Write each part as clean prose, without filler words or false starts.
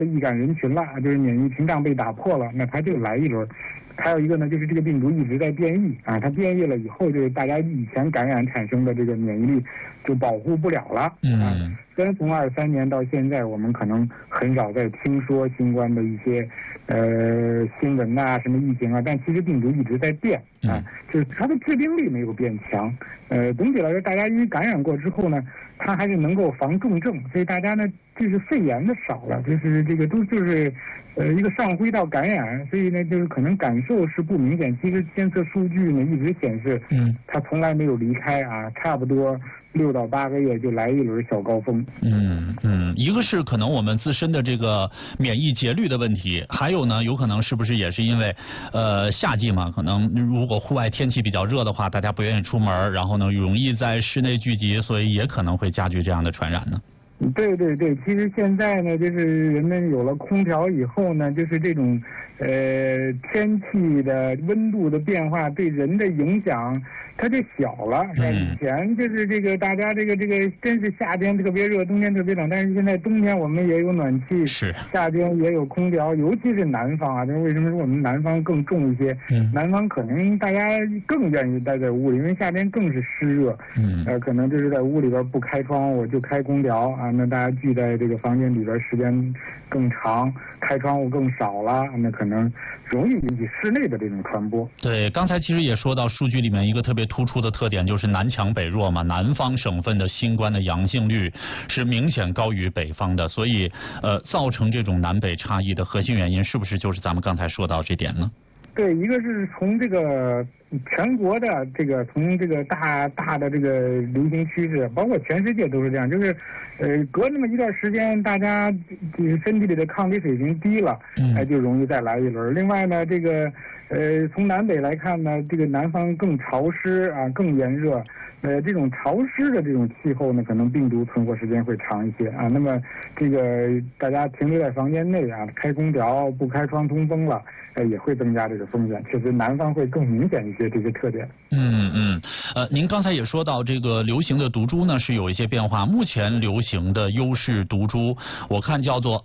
易感人群了，就是免疫屏障被打破了，那它就来一轮。还有一个呢，就是这个病毒一直在变异啊，它变异了以后，就是大家以前感染产生的这个免疫力就保护不了了。虽然从23年到现在，我们可能很少再听说新冠的一些新闻啊、什么疫情啊，但其实病毒一直在变啊，就是它的致病力没有变强。总体来说，大家因为感染过之后呢，它还是能够防重症，所以大家呢就是肺炎的少了，就是这个就是一个上呼吸道感染，所以呢就是可能感受是不明显。其实监测数据呢一直显示，它从来没有离开啊，差不多6到8个月就来一轮小高峰。 一个是可能我们自身的这个免疫节律的问题，还有呢，有可能是不是也是因为夏季嘛，可能如果户外天气比较热的话，大家不愿意出门，然后呢容易在室内聚集，所以也可能会加剧这样的传染呢。 对，其实现在呢，就是人们有了空调以后呢，就是这种天气的温度的变化对人的影响它就小了。以前就是这个大家这个真是夏天特别热，冬天特别冷，但是现在冬天我们也有暖气，夏天也有空调，尤其是南方啊，这为什么说我们南方更重一些？南方可能大家更愿意待在屋里，因为夏天更是湿热。可能就是在屋里边不开窗，我就开空调啊。那大家聚在这个房间里边时间更长，开窗户更少了，那可能容易引起室内的这种传播。 对，刚才其实也说到数据里面一个特别突出的特点，就是南强北弱嘛，南方省份的新冠的阳性率是明显高于北方的，所以造成这种南北差异的核心原因是不是就是咱们刚才说到这点呢？ 对，一个是从这个全国的从这个大的这个流行趋势，包括全世界都是这样，就是隔那么一段时间，大家身体里的抗体水平低了，就容易再来一轮。另外呢，这个从南北来看呢，这个南方更潮湿啊，更炎热。这种潮湿的这种气候呢，可能病毒存活时间会长一些啊。那么这个大家停留在房间内啊，开空调不开窗通风了，也会增加这个风险。确实南方会更明显一些这些特点。 您刚才也说到这个流行的毒株呢是有一些变化。目前流行的优势毒株，我看叫做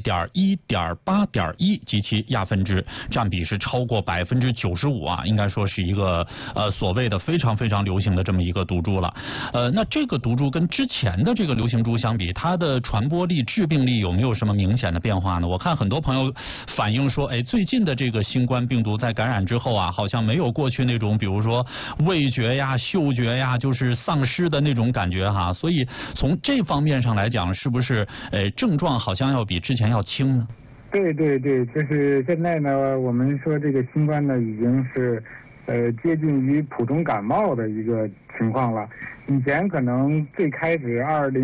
NB.1.8.1 及其亚分支，占比是超过95%啊，应该说是一个所谓的非常非常流行的这么一个毒株了。那这个毒株跟之前的这个流行株相比，它的传播力、致病力有没有什么明显的变化呢？我看很多朋友反映说，最近的这个新冠病毒在感染之后啊，好像没有过去那种比如说味觉呀、嗅觉呀，就是丧失的那种感觉哈。所以从这方面上来讲，是不是症状好像要比之前要轻呢？ 对，就是现在呢，我们说这个新冠呢已经是接近于普通感冒的一个情况了。以前可能最开始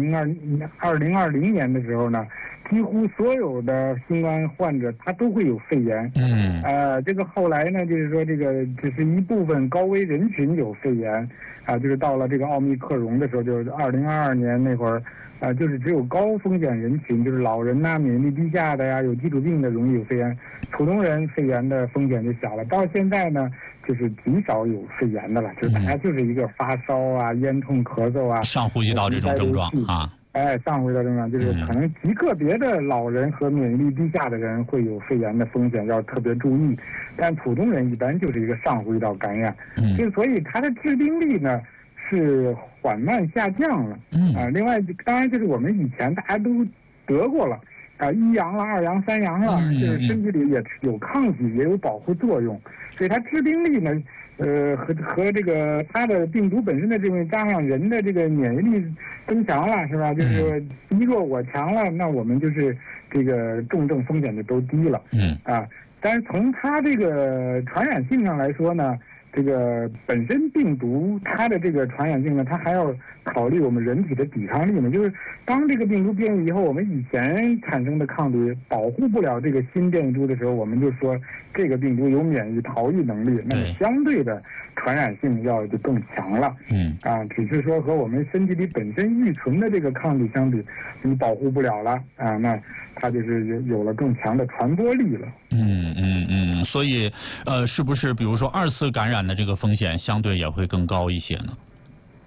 2020年的时候呢，几乎所有的新冠患者他都会有肺炎。这个后来呢，就是说这个只是一部分高危人群有肺炎啊，就是到了这个奥密克戎的时候，就是2022年那会儿啊，就是只有高风险人群，就是老人呐、免疫力低下的呀、有基础病的容易有肺炎，普通人肺炎的风险就小了。到现在呢，就是极少有肺炎的了，就是大家就是一个发烧啊、咽痛、咳嗽啊、 上呼吸道这种症状啊。 上呼吸道症状就是可能极个别的老人和免疫力低下的人会有肺炎的风险，要特别注意。但普通人一般就是一个上呼吸道感染，所以它的致病力呢是缓慢下降了。另外当然就是我们以前大家都得过了啊，1阳了、2阳、3阳了，就是身体里也有抗体，也有保护作用，所以它致病力呢，和这个它的病毒本身的这种加上人的这个免疫力增强了，是吧？就是你弱我强了，那我们就是这个重症风险就都低了。但是从它这个传染性上来说呢，这个本身病毒它的这个传染性呢，它还要考虑我们人体的抵抗力呢。就是当这个病毒变异以后，我们以前产生的抗体保护不了这个新变异株的时候，我们就说这个病毒有免疫逃逸能力，那么相对的传染性就更强了。只是说和我们身体里本身预存的这个抗体相比，你保护不了了啊，那它就是有了更强的传播力了。 所以是不是比如说2次感染的这个风险相对也会更高一些呢？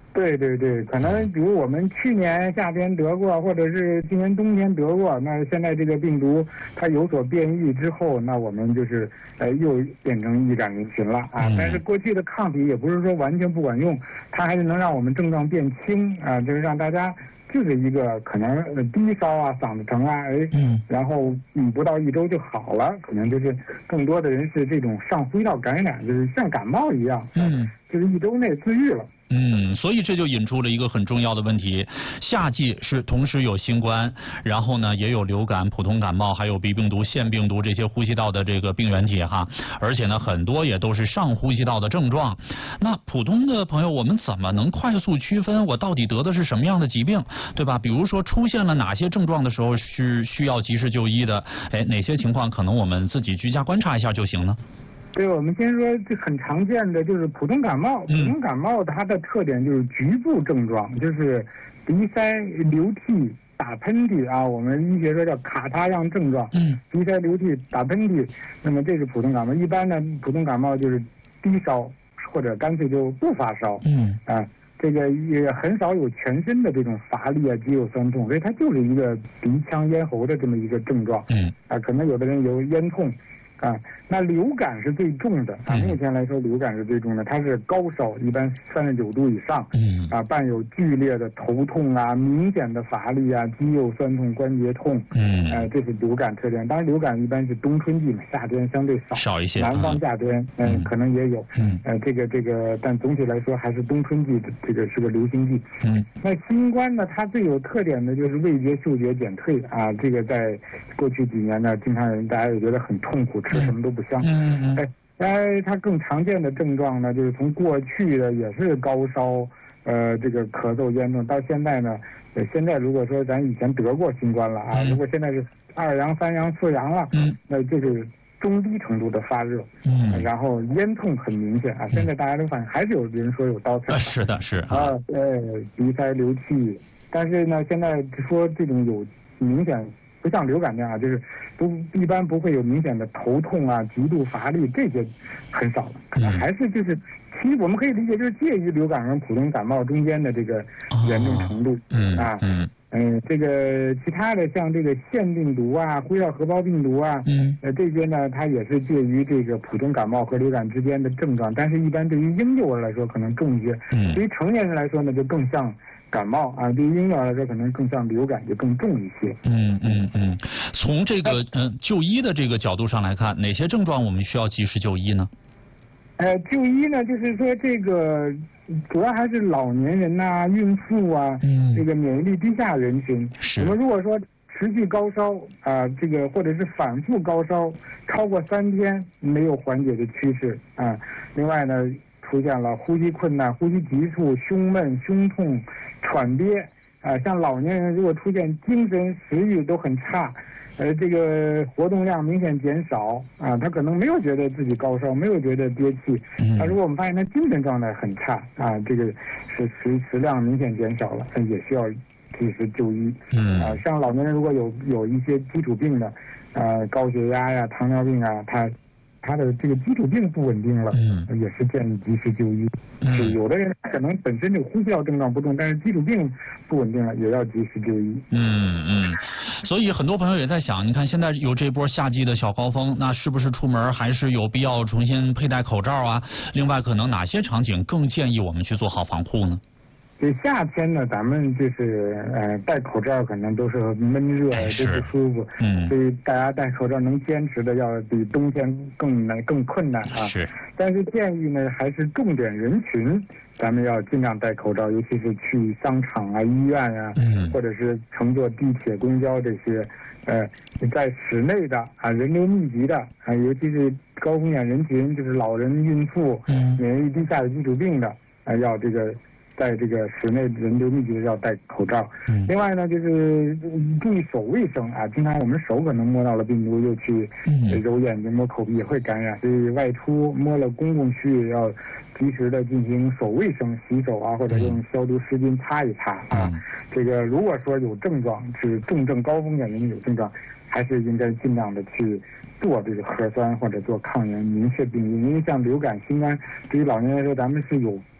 对对对，可能比如我们去年夏天得过，或者是今年冬天得过，那现在这个病毒它有所变异之后，那我们就是又变成易感人群了啊。但是过去的抗体也不是说完全不管用，它还是能让我们症状变轻啊，就是让大家就是一个可能低烧啊、嗓子疼啊，然后不到1周就好了，可能就是更多的人是这种上呼吸道感染，就是像感冒一样，就是1周内自愈了。 所以这就引出了一个很重要的问题，夏季是同时有新冠，然后呢也有流感、普通感冒，还有鼻病毒、腺病毒这些呼吸道的这个病原体哈，而且呢很多也都是上呼吸道的症状。那普通的朋友，我们怎么能快速区分我到底得的是什么样的疾病，对吧？比如说出现了哪些症状的时候是需要及时就医的，哪些情况可能我们自己居家观察一下就行呢？ 对，我们先说这很常见的就是普通感冒。普通感冒它的特点就是局部症状，就是鼻塞、流涕、打喷嚏啊，我们医学说叫卡他样症状。鼻塞、流涕、打喷嚏，那么这是普通感冒。一般呢，普通感冒就是低烧或者干脆就不发烧。这个也很少有全身的这种乏力啊、肌肉酸痛，所以它就是一个鼻腔咽喉的这么一个症状。可能有的人有咽痛。那流感是最重的啊，目前来说流感是最重的，它是高烧，一般39度以上，伴有剧烈的头痛啊、明显的乏力啊、肌肉酸痛、关节痛，这是流感特点。当然流感一般是冬春季嘛，夏天相对少一些， 南方夏天可能也有，这个，但总体来说还是冬春季这个是个流行季。那新冠呢，它最有特点的就是味觉、嗅觉减退啊，这个在过去几年呢，经常大家也觉得很痛苦，吃什么都不香。它更常见的症状呢，就是从过去的也是高烧，这个咳嗽严重，到现在呢，现在如果说咱以前得过新冠了啊，如果现在是2阳、3阳、4阳了，那就是中低程度的发热，然后咽痛很明显啊。现在大家都发现还是有人说有刀菜， 是的，是啊，鼻塞流涕，但是呢，现在说这种有明显。不像流感那样，就是一般不会有明显的头痛啊、极度乏力，这些很少了，可能还是就是，其实我们可以理解就是介于流感跟普通感冒中间的这个严重程度。这个其他的像这个腺病毒啊、呼吸道合胞病毒啊，这些呢，它也是介于这个普通感冒和流感之间的症状，但是一般对于婴幼儿来说可能重一些，对于成年人来说呢就更像感冒啊，对于婴幼儿来说可能更像流感，就更重一些。 从这个就医的这个角度上来看，哪些症状我们需要及时就医呢？ 就医呢，就是说这个主要还是老年人呐、孕妇啊，这个免疫力低下人群。我们如果说持续高烧啊，这个或者是反复高烧超过3天没有缓解的趋势啊，另外呢出现了呼吸困难、呼吸急促、胸闷、胸痛、喘憋啊，像老年人如果出现精神、食欲都很差。这个活动量明显减少啊，他可能没有觉得自己高烧，没有觉得憋气。如果我们发现他精神状态很差啊，这个是食量明显减少了，也需要及时就医。像老年人如果有一些基础病的，高血压呀、糖尿病啊，他的这个基础病不稳定了，也是建议及时就医。有的人可能本身这个呼吸道症状不重，但是基础病不稳定了，也要及时就医。 所以很多朋友也在想，你看现在有这波夏季的小高峰，那是不是出门还是有必要重新佩戴口罩啊？另外，可能哪些场景更建议我们去做好防护呢？ 这夏天呢，咱们就是戴口罩可能都是闷热，都不舒服。所以大家戴口罩能坚持的要比冬天更困难啊。但是建议呢，还是重点人群，咱们要尽量戴口罩，尤其是去商场啊、医院啊，或者是乘坐地铁、公交这些，在室内的啊人流密集的啊，尤其是高风险人群，就是老人、孕妇、免疫力低下的基础病的要这个。在这个室内人流密集的要戴口罩。另外呢，就是注意手卫生啊，经常我们手可能摸到了病毒，又去揉眼睛、摸口鼻也会感染，所以外出摸了公共区域要及时的进行手卫生，洗手啊，或者用消毒湿巾擦一擦啊。这个如果说有症状是重症高风险人群有症状，还是应该尽量的去做这个核酸或者做抗原明确病因，因为像流感、新冠对于老年人来说，咱们是有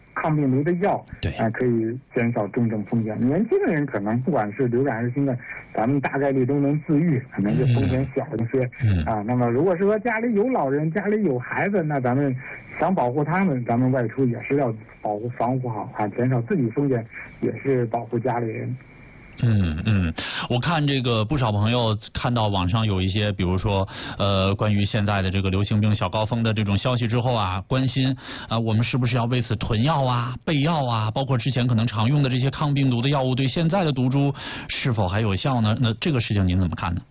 抗病毒的药， 对可以减少重症风险。年轻的人可能不管是流感还是新冠，咱们大概率都能自愈，可能就风险小一些。那么如果是说家里有老人、家里有孩子，那咱们想保护他们，咱们外出也是要防护好减少自己风险，也是保护家里人。 我看这个不少朋友看到网上有一些，比如说关于现在的这个流行病小高峰的这种消息之后关心我们是不是要为此囤药备药包括之前可能常用的这些抗病毒的药物对现在的毒株是否还有效呢？那这个事情您怎么看呢？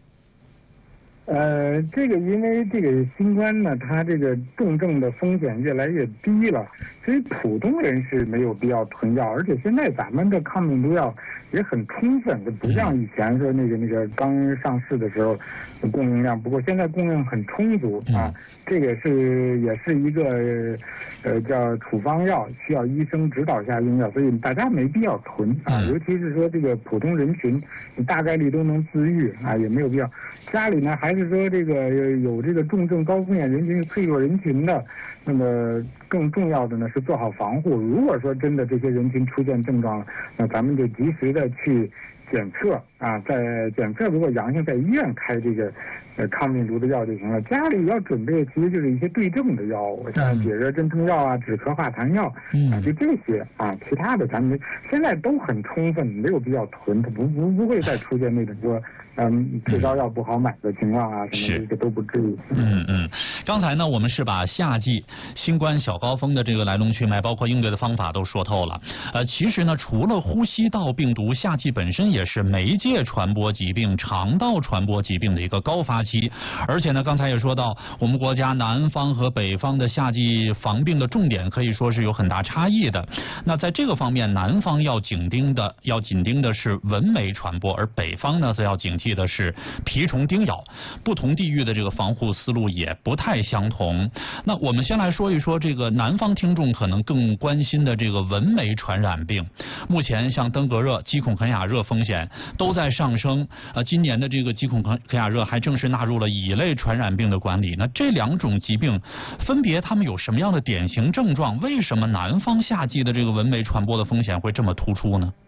这个因为这个新冠呢，它这个重症的风险越来越低了，所以普通人是没有必要囤药，而且现在咱们的抗病毒药也很充分，就不像以前说那个刚上市的时候供应量，不过现在供应很充足这个也是一个叫处方药，需要医生指导下用药，所以大家没必要囤尤其是说这个普通人群，你大概率都能自愈也没有必要。家里呢还是说这个有这个重症高风险人群、脆弱人群的，那么更重要的呢是做好防护。如果说真的这些人群出现症状了，那咱们就及时的去检测在检测如果阳性，在医院开这个抗病毒的药就行了。家里要准备其实就是一些对症的药物，像解热镇痛药止咳化痰药就这些其他的咱们现在都很充分，没有必要囤，它不会再出现那种说退烧药不好买的情况什么这个都不至于。 刚才呢我们是把夏季新冠小高峰的这个来龙去脉，包括应对的方法都说透了。其实呢除了呼吸道病毒，夏季本身也是媒介传播疾病、肠道传播疾病的一个高发期，而且呢刚才也说到，我们国家南方和北方的夏季防病的重点可以说是有很大差异的。那在这个方面，南方要紧盯的是蚊媒传播，而北方呢则要警惕的是蜱虫叮咬。不同地域的这个防护思路也不太相同。那我们先来说一说这个南方听众可能更关心的这个蚊媒传染病。目前像登革热、鸡孔肯雅热风险都在上升。今年的这个鸡孔肯雅热还正式纳入了乙类传染病的管理。那这两种疾病分别它们有什么样的典型症状？为什么南方夏季的这个蚊媒传播的风险会这么突出呢？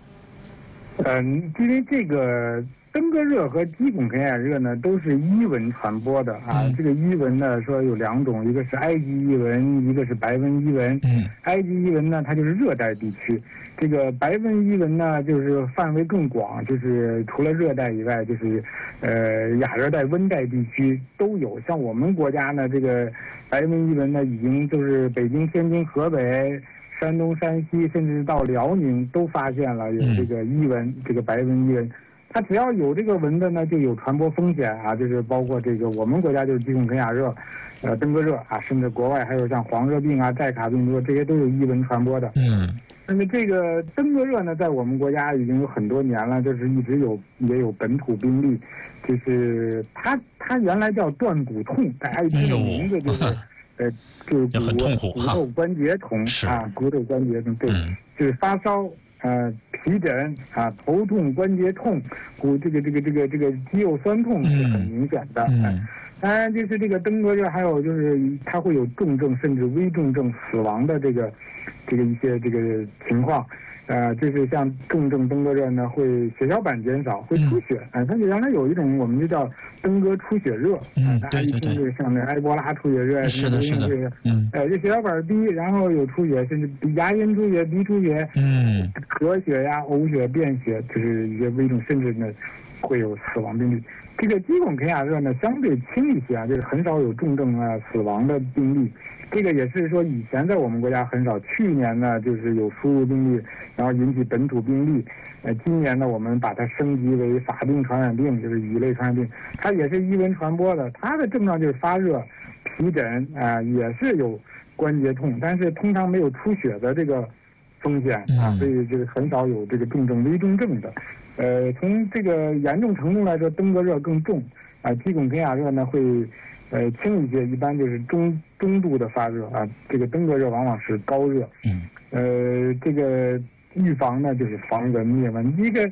因为这个登革热和鸡孔肯雅热呢都是伊蚊传播的这个伊蚊呢说有两种，一个是埃及伊蚊，一个是白纹伊蚊。埃及伊蚊呢它就是热带地区，这个白纹伊蚊呢就是范围更广，就是除了热带以外，就是亚热带、温带地区都有。像我们国家呢这个白纹伊蚊呢已经就是北京、天津、河北、山东、山西，甚至到辽宁都发现了有这个伊蚊，这个白纹伊蚊。它只要有这个蚊子呢，就有传播风险就是包括这个我们国家就是鸡孔肯雅热、登革热甚至国外还有像黄热病寨卡病毒，这些都有伊蚊传播的。那么这个登革热呢，在我们国家已经有很多年了，就是一直也有本土病例，就是它原来叫断骨痛，大家一听这名字就是就是骨头关节痛骨头关节痛，对，就是发烧。皮疹头痛、关节痛、这个肌肉酸痛是很明显的。当然，就是这个登革热，还有就是它会有重症甚至危重症死亡的这个一些这个情况。就是像重症登革热呢，会血小板减少，会出血。它原来有一种我们就叫登革出血热。大家一听就像那埃博拉出血热， 是的。 这血小板低，然后有出血，甚至牙龈出血、鼻出血，咳血呀、呕血、便血，就是一些危重，甚至呢会有死亡病例。这个鸡孔肯雅热呢相对轻一些就是很少有重症死亡的病例。这个也是说以前在我们国家很少，去年呢就是有输入病例，然后引起本土病例。今年呢我们把它升级为法定传染病，就是乙类传染病，它也是伊蚊传播的，它的症状就是发热、皮疹也是有关节痛，但是通常没有出血的这个风险所以就是很少有这个重症、危重症的。从这个严重程度来说，登革热更重鸡孔肯雅热呢会轻一些，一般就是中度的发热这个登革热往往是高热。这个预防呢就是防蚊灭蚊。一个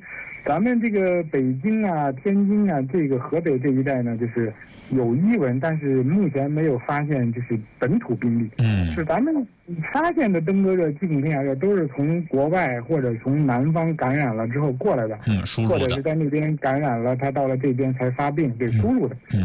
咱们这个北京啊、天津啊，这个河北这一带呢，就是有医文，但是目前没有发现就是本土病例。是咱们发现的登革热、急性吞下热都是从国外或者从南方感染了之后过来的。 输入的。 或者是在那边感染了，他到了这边才发病，对，输入的。